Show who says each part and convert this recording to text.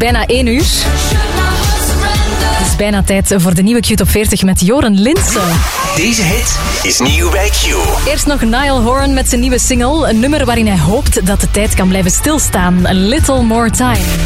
Speaker 1: bijna 1 uur. Het is bijna tijd voor de nieuwe Q-top 40 met Joren Linssen.
Speaker 2: Deze hit is nieuw bij Q.
Speaker 1: Eerst nog Niall Horan met zijn nieuwe single. Een nummer waarin hij hoopt dat de tijd kan blijven stilstaan. A Little More Time.